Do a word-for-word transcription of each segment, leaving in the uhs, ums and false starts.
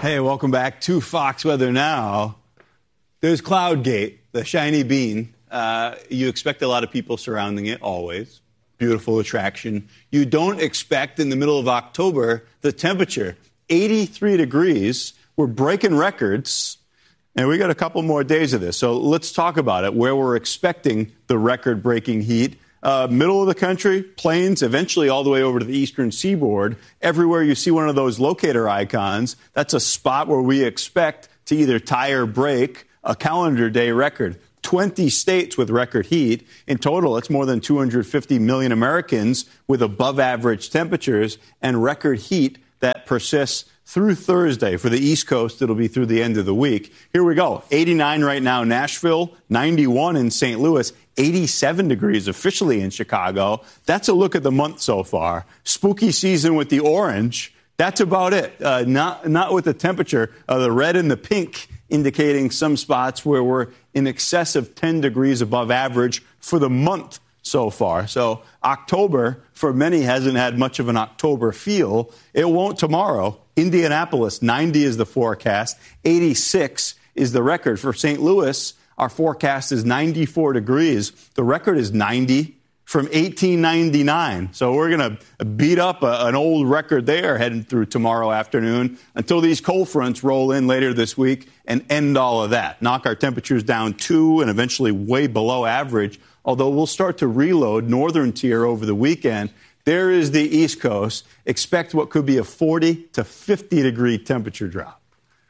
Hey, welcome back to Fox Weather Now. There's Cloudgate, the shiny bean. Uh, you expect a lot of people surrounding it, always. Beautiful attraction. You don't expect in the middle of October the temperature, eighty-three degrees. We're breaking records, and we got a couple more days of this. So let's talk about it, where we're expecting the record-breaking heat. Uh, middle of the country, plains, eventually all the way over to the eastern seaboard. Everywhere you see one of those locator icons, that's a spot where we expect to either tie or break a calendar day record. twenty states with record heat. In total, it's more than two hundred fifty million Americans with above average temperatures and record heat that persists through Thursday. For the East Coast, it'll be through the end of the week. Here we go. eighty-nine right now, Nashville, ninety-one in Saint Louis, eighty-seven degrees officially in Chicago. That's a look at the month so far. Spooky season with the orange. That's about it. Uh, not, not with the temperature. Uh, the red and the pink indicating some spots where we're in excess of ten degrees above average for the month so far. So October, for many, hasn't had much of an October feel. It won't tomorrow. Indianapolis, ninety is the forecast. eighty-six is the record. For Saint Louis, our forecast is ninety-four degrees. The record is ninety from eighteen ninety-nine. So we're going to beat up a, an old record there heading through tomorrow afternoon until these cold fronts roll in later this week and end all of that. Knock our temperatures down two and eventually way below average, although we'll start to reload northern tier over the weekend. There is the East Coast. Expect what could be a forty to fifty degree temperature drop.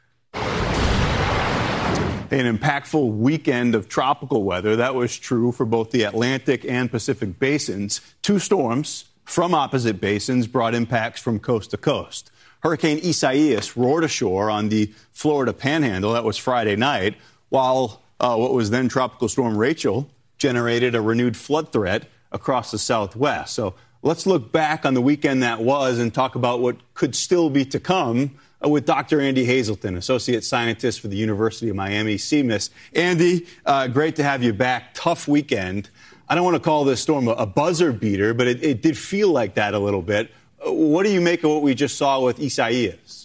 An impactful weekend of tropical weather. That was true for both the Atlantic and Pacific basins. Two storms from opposite basins brought impacts from coast to coast. Hurricane Isaias roared ashore on the Florida Panhandle. That was Friday night, while uh, what was then Tropical Storm Rachel generated a renewed flood threat across the Southwest. So let's look back on the weekend that was and talk about what could still be to come uh, with Doctor Andy Hazelton, Associate Scientist for the University of Miami, C M I S. Andy, uh, great to have you back. Tough weekend. I don't want to call this storm a, a buzzer beater, but it, it did feel like that a little bit. Uh, what do you make of what we just saw with Isaias?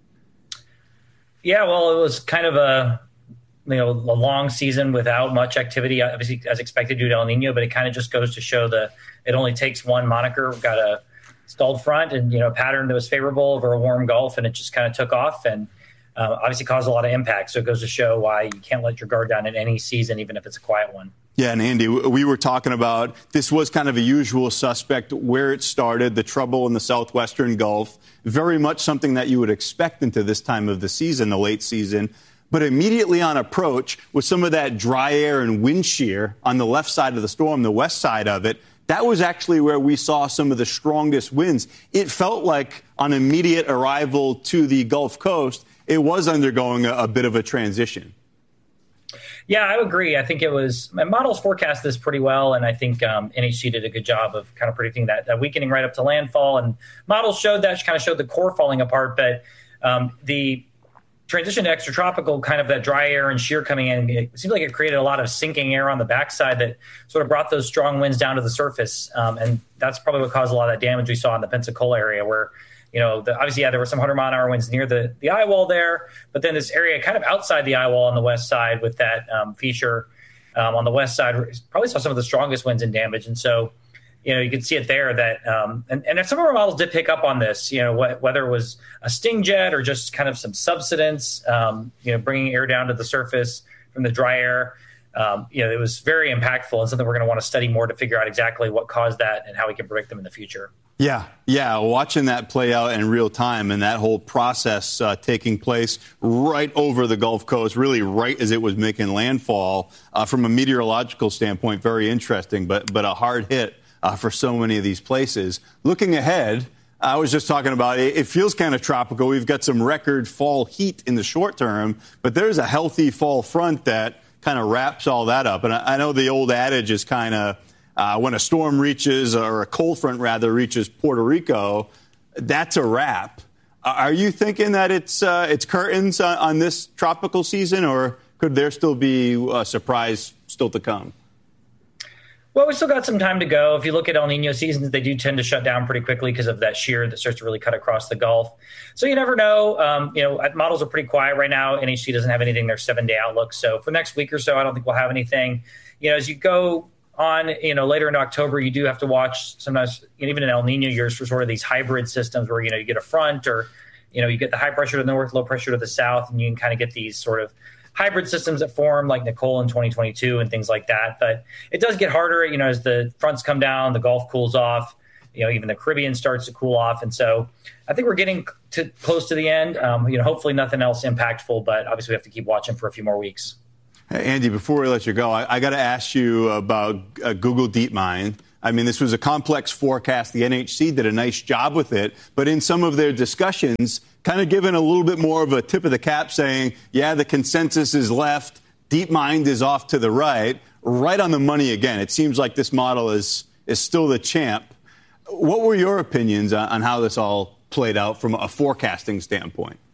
Yeah, well, it was kind of a you know, a long season without much activity, obviously as expected due to El Nino, but it kind of just goes to show that it only takes one moniker. We've got a stalled front and, you know, a pattern that was favorable over a warm Gulf, and it just kind of took off and uh, obviously caused a lot of impact. So it goes to show why you can't let your guard down in any season, even if it's a quiet one. Yeah, and Andy, we were talking about this was kind of a usual suspect where it started, the trouble in the southwestern Gulf, very much something that you would expect into this time of the season, the late season. But immediately on approach, with some of that dry air and wind shear on the left side of the storm, the west side of it, that was actually where we saw some of the strongest winds. It felt like on immediate arrival to the Gulf Coast, it was undergoing a, a bit of a transition. Yeah, I agree. I think it was, my models forecast this pretty well, and I think um, N H C did a good job of kind of predicting that, that weakening right up to landfall. And models showed that, kind of showed the core falling apart, but um, the transition to extratropical, kind of that dry air and shear coming in, it seemed like it created a lot of sinking air on the backside that sort of brought those strong winds down to the surface. Um, and that's probably what caused a lot of that damage we saw in the Pensacola area where, you know, the, obviously, yeah, there were some one hundred mile an hour winds near the, the eye wall there, but then this area kind of outside the eye wall on the west side with that um, feature um, on the west side probably saw some of the strongest winds and damage. And so, you know, you can see it there that, um, and, and some of our models did pick up on this, you know, wh- whether it was a sting jet or just kind of some subsidence, um, you know, bringing air down to the surface from the dry air. Um, you know, it was very impactful and something we're going to want to study more to figure out exactly what caused that and how we can predict them in the future. Yeah, yeah, watching that play out in real time and that whole process uh, taking place right over the Gulf Coast, really right as it was making landfall, uh, from a meteorological standpoint, very interesting, but but a hard hit uh, for so many of these places. Looking ahead, I was just talking about it, it feels kind of tropical. We've got some record fall heat in the short term, but there's a healthy fall front that kind of wraps all that up. And I, I know the old adage is kind of, Uh, when a storm reaches, or a cold front rather, reaches Puerto Rico, that's a wrap. Uh, are you thinking that it's uh, it's curtains on, on this tropical season, or could there still be a surprise still to come? Well, we still got some time to go. If you look at El Nino seasons, they do tend to shut down pretty quickly because of that shear that starts to really cut across the Gulf. So you never know. Um, you know, models are pretty quiet right now. N H C doesn't have anything. Their seven-day outlook. So for the next week or so, I don't think we'll have anything. You know, as you go on, you know, later in October, you do have to watch sometimes, even in El Nino years, for sort of these hybrid systems where, you know, you get a front or, you know, you get the high pressure to the north, low pressure to the south, and you can kind of get these sort of hybrid systems that form like Nicole in twenty twenty-two and things like that. But it does get harder, you know, as the fronts come down, the Gulf cools off, you know, even the Caribbean starts to cool off. And so I think we're getting to close to the end. Um, you know, hopefully nothing else impactful, but obviously we have to keep watching for a few more weeks. Hey, Andy, before we let you go, I, I got to ask you about uh, Google DeepMind. I mean, this was a complex forecast. The N H C did a nice job with it. But in some of their discussions, kind of given a little bit more of a tip of the cap saying, yeah, the consensus is left, DeepMind is off to the right, right on the money again. It seems like this model is is still the champ. What were your opinions on, on how this all played out from a forecasting standpoint?